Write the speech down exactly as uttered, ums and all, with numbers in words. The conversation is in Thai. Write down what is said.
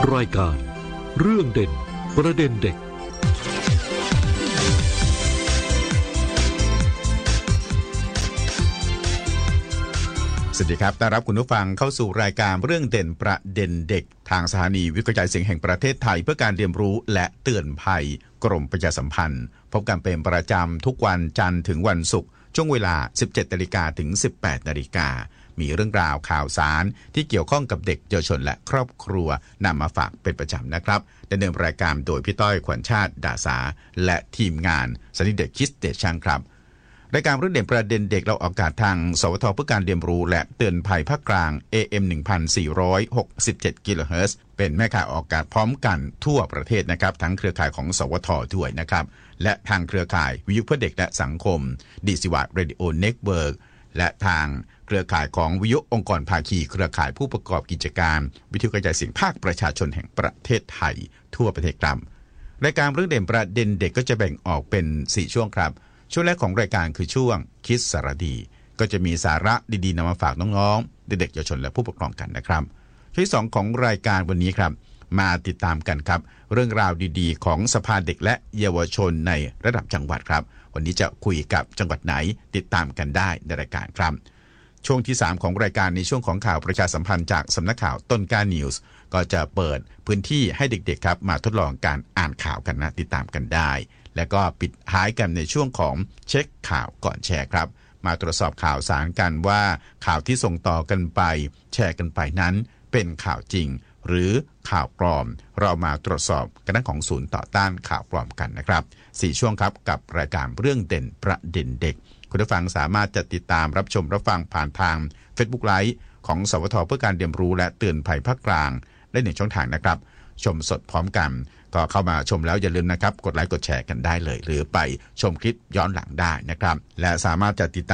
รายการเรื่องเด่นประเด็นเด็กสวัสดีครับต้อนรับคุณผู้ฟังเข้าสู่รายการเรื่องเด่นประเด็นเด็กทางสถานีวิทยุกระจายเสียงแห่งประเทศไทยเพื่อการเรียนรู้และเตือนภัยกรมประชาสัมพันธ์พบกันเป็นประจำทุกวันจันทร์ถึงวันศุกร์ช่วงเวลา สิบเจ็ดนาฬิกา ถึง สิบแปดนาฬิกามีเรื่องราวข่าวสารที่เกี่ยวข้องกับเด็กเยาวชนและครอบครัวนำมาฝากเป็นประจำนะครับดำเนินรายการโดยพี่ต้อยขวัญชาติดาสาและทีมงานสนิทเด็กคิดเด็กช่างครับรายการเรื่องเด่นประเด็นเด็กเราออกอากาศทางสวทเพื่อการเรียนรู้และเตือนภัยภาคกลาง เอ เอ็ม หนึ่งพันสี่ร้อยหกสิบเจ็ด กิโลเฮิรตซ์เป็นแม่ข่ายออกอากาศพร้อมกันทั่วประเทศนะครับทั้งเครือข่ายของสวทด้วยนะครับและทางเครือข่ายวิทยุเพื่อเด็กและสังคมดิสิวัตเรดิโอเน็ตเวิร์กและทางเครือข่ายของวิทยุองค์กรภาคีเครือข่ายผู้ประกอบกิจการวิทยุกระจายเสียงภาคประชาชนแห่งประเทศไทยทั่วประเทศครับรายการเรื่องเด่นประเด็นเด็กก็จะแบ่งออกเป็นสี่ช่วงครับช่วงแรกของรายการคือช่วงคิดสารดีก็จะมีสาระดีๆนำมาฝากน้องๆเด็กๆเยาวชนและผู้ปกครองกันนะครับช่วงที่สองของรายการวันนี้ครับมาติดตามกันครับเรื่องราวดีๆของสภาเด็กและเยาวชนในระดับจังหวัดครับวันนี้จะคุยกับจังหวัดไหนติดตามกันได้ในรายการครับช่วงที่สามของรายการในช่วงของข่าวประชาสัมพันธ์จากสำนักข่าวต้นกล้านิวส์ก็จะเปิดพื้นที่ให้เด็กๆครับมาทดลองการอ่านข่าวกันนะติดตามกันได้แล้วก็ปิดท้ายกันในช่วงของเช็คข่าวก่อนแชร์ครับมาตรวจสอบข่าวสารกันว่าข่าวที่ส่งต่อกันไปแชร์กันไปนั้นเป็นข่าวจริงหรือข่าวปลอมเรามาตรวจสอบกันด้านของศูนย์ต่อต้านข่าวปลอมกันนะครับสี่ช่วงครับกับรายการเรื่องเด่นประเด็นเด็กคุณผู้ฟังสามารถจะติดตามรับชมรับฟังผ่านทาง Facebook Live ของสวทเพื่อการเรียนรู้และเตือนภัยภาคกลางได้หนึ่งช่องทางนะครับชมสดพร้อมกันก็เข้ามาชมแล้วอย่าลืมนะครับกดไลค์กดแชร์กันได้เลยหรือไปชมคลิปย้อนหลังได้นะครับและสามารถจะติดตาม